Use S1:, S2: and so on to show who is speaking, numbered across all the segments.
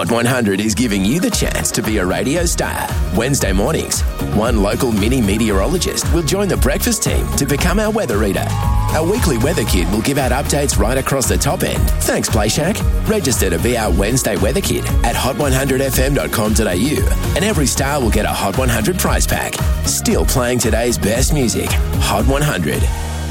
S1: Hot 100 is giving you the chance to be a radio star. Wednesday mornings, one local mini meteorologist will join the breakfast team to become our weather reader. Our weekly weather kid will give out updates right across the top end. Thanks, Play Shack. Register to be our Wednesday weather kid at hot100fm.com.au, and every star will get a Hot 100 prize pack. Still playing today's best music. Hot 100.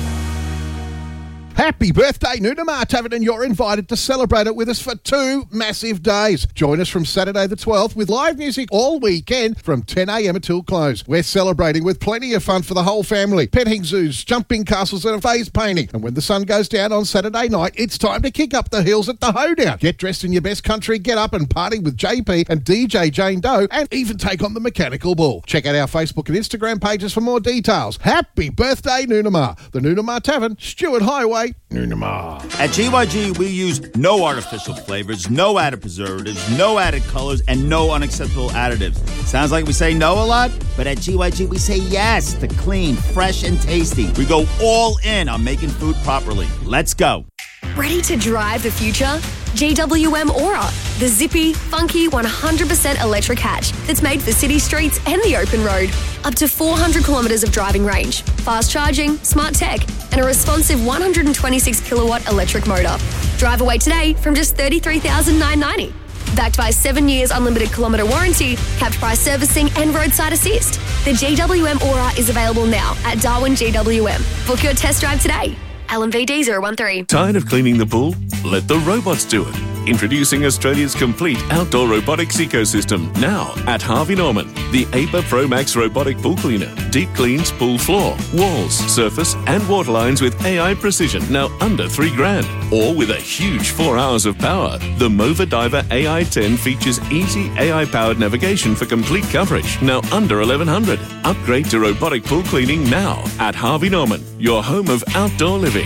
S2: Happy birthday, Noonamar Tavern, and you're invited to celebrate it with us for 2 massive days. Join us from Saturday the 12th with live music all weekend from 10 a.m. until close. We're celebrating with plenty of fun for the whole family. Petting zoos, jumping castles and a phase painting. And when the sun goes down on Saturday night, it's time to kick up the hills at the Hoedown. Get dressed in your best country, get up and party with JP and DJ Jane Doe, and even take on the mechanical bull. Check out our Facebook and Instagram pages for more details. Happy birthday, Noonamar. The Noonamar Tavern, Stewart Highway, Noonamar.
S3: At GYG, we use no artificial flavors, no added preservatives, no added colors, and no unacceptable additives. Sounds like we say no a lot, but at GYG, we say yes to clean, fresh, and tasty. We go all in on making food properly. Let's go.
S4: Ready to drive the future? GWM Aura, the zippy, funky, 100% electric hatch that's made for city streets and the open road. Up to 400 kilometres of driving range, fast charging, smart tech, and a responsive 126 kilowatt electric motor. Drive away today from just $33,990. Backed by 7 years unlimited kilometre warranty, capped price servicing and roadside assist. The GWM Aura is available now at Darwin GWM. Book your test drive today. LMVD 013.
S5: Tired of cleaning the pool? Let the robots do it. Introducing Australia's complete outdoor robotics ecosystem now at Harvey Norman. The APA Pro Max robotic pool cleaner. Deep cleans pool floor, walls, surface and water lines with AI precision, now under $3,000. Or with a huge 4 hours of power. The Mova Diver AI10 features easy AI-powered navigation for complete coverage, now under $1,100. Upgrade to robotic pool cleaning now at Harvey Norman, your home of outdoor living.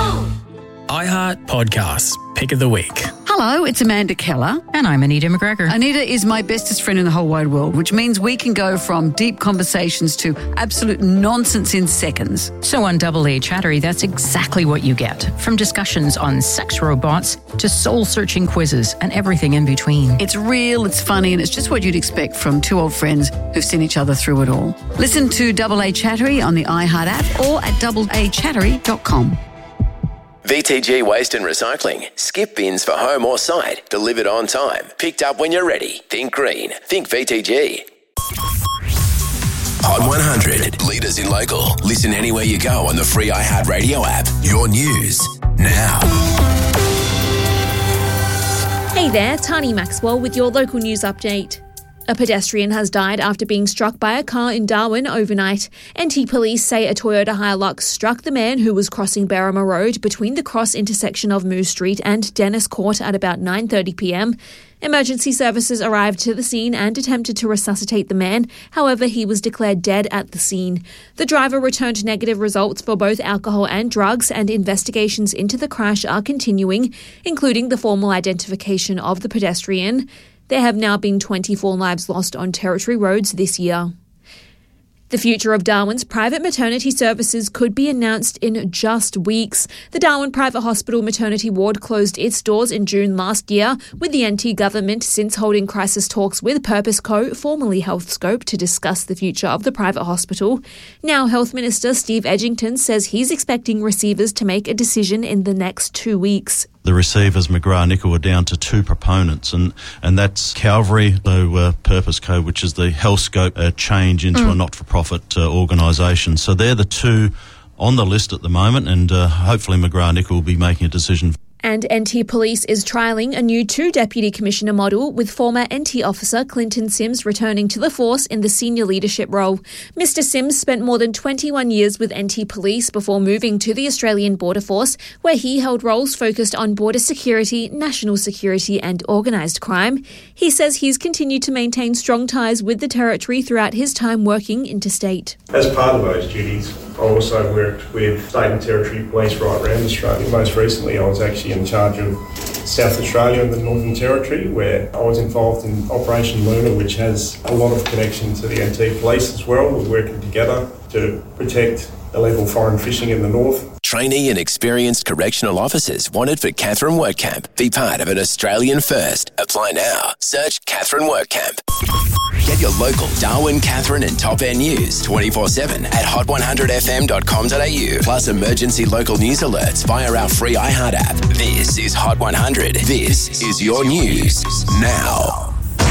S6: iHeart Podcasts, Pick of the Week.
S7: Hello, it's Amanda Keller.
S8: And I'm Anita McGregor.
S7: Anita is my bestest friend in the whole wide world, which means we can go from deep conversations to absolute nonsense in seconds.
S8: So on Double A Chattery, that's exactly what you get. From discussions on sex robots to soul-searching quizzes and everything in between.
S7: It's real, it's funny, and it's just what you'd expect from two old friends who've seen each other through it all. Listen to Double A Chattery on the iHeart app or at doubleachattery.com.
S1: VTG Waste and Recycling. Skip bins for home or site. Delivered on time. Picked up when you're ready. Think green. Think VTG. Hot 100. Leaders in local. Listen anywhere you go on the free iHeart Radio app. Your news now.
S9: Hey there, Tani Maxwell with your local news update. A pedestrian has died after being struck by a car in Darwin overnight. NT Police say a Toyota Hilux struck the man who was crossing Berrima Road between the cross intersection of Moose Street and Dennis Court at about 9:30 p.m. Emergency services arrived to the scene and attempted to resuscitate the man. However, he was declared dead at the scene. The driver returned negative results for both alcohol and drugs, and investigations into the crash are continuing, including the formal identification of the pedestrian. There have now been 24 lives lost on Territory roads this year. The future of Darwin's private maternity services could be announced in just weeks. The Darwin Private Hospital maternity ward closed its doors in June last year, with the NT government since holding crisis talks with Purpose Co, formerly Healthscope, to discuss the future of the private hospital. Now Health Minister Steve Edgington says he's expecting receivers to make a decision in the next 2 weeks.
S10: The receivers, McGrath-Nicol, are down to 2 proponents, and that's Calvary, so Purpose Co, which is the Healthscope change into a not-for-profit organisation. So they're the 2 on the list at the moment, and hopefully McGrath-Nicol will be making a decision.
S9: And NT Police is trialling a new 2-deputy commissioner model, with former NT officer Clinton Sims returning to the force in the senior leadership role. Mr Sims spent more than 21 years with NT Police before moving to the Australian Border Force, where he held roles focused on border security, national security and organised crime. He says he's continued to maintain strong ties with the Territory throughout his time working interstate.
S11: As part of those duties, I also worked with State and Territory Police right around Australia. Most recently, I was actually in charge of South Australia and the Northern Territory, where I was involved in Operation Luna, which has a lot of connection to the NT Police as well. We're working together to protect illegal foreign fishing in the north.
S1: Trainee and experienced correctional officers wanted for Katherine Workcamp. Be part of an Australian first. Apply now. Search Katherine Workcamp. Get your local Darwin, Katherine and Top End news 24/7 at hot100fm.com.au. Plus emergency local news alerts via our free iHeart app. This is Hot 100. This is your news now.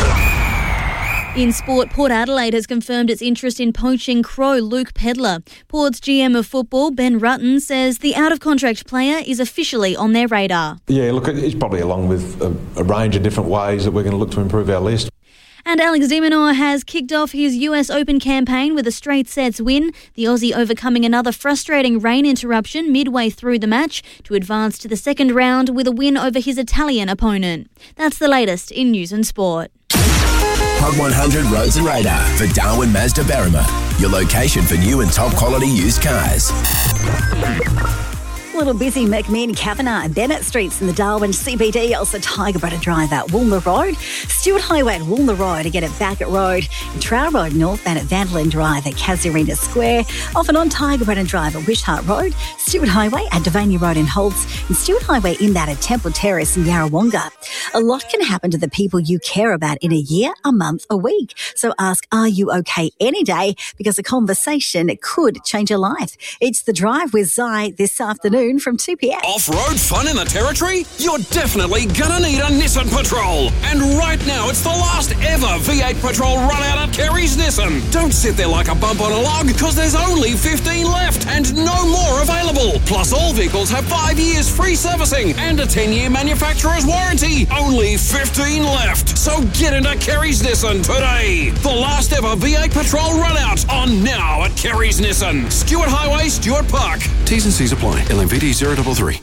S12: In sport, Port Adelaide has confirmed its interest in poaching Crow Luke Pedlar. Port's GM of football, Ben Rutten, says the out-of-contract player is officially on their radar.
S13: Yeah, look, it's probably along with a range of different ways that we're going to look to improve our list.
S12: And Alex de Minaur has kicked off his US Open campaign with a straight sets win, the Aussie overcoming another frustrating rain interruption midway through the match to advance to the second round with a win over his Italian opponent. That's the latest in news and sport.
S1: Hot 100 Roads and Radar for Darwin Mazda Berrima, your location for new and top quality used cars.
S14: A little busy McMinn, Kavanagh and Bennett Streets in the Darwin CBD, also Tiger Butter Drive at Woolner Road, Stewart Highway at Woolner Road, again at Bagot Road, and Trower Road northbound at Vandalin Drive at Casuarina Square, off and on Tiger Butter Drive at Wishart Road, Stewart Highway at Devania Road in Holtz, and Stewart Highway in that at Temple Terrace in Yarrawonga. A lot can happen to the people you care about in a year, a month, a week. So ask, are you okay any day? Because a conversation could change your life. It's The Drive with Zai this afternoon from 2 p.m.
S15: Off-road fun in the Territory? You're definitely gonna need a Nissan Patrol. And right now, it's the last ever V8 Patrol run out at Kerry's Nissan. Don't sit there like a bump on a log, because there's only 15 left and no more available. Plus, all vehicles have 5 years free servicing and a 10-year manufacturer's warranty. Only 15 left. So get into Kerry's Nissan today. The last ever V8 Patrol run out on now at Kerry's Nissan. Stewart Highway, Stewart Park.
S16: T's and C's apply. LMVD 033.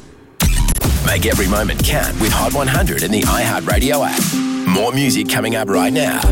S1: Make every moment count with Hot 100 in the iHeartRadio app. More music coming up right now.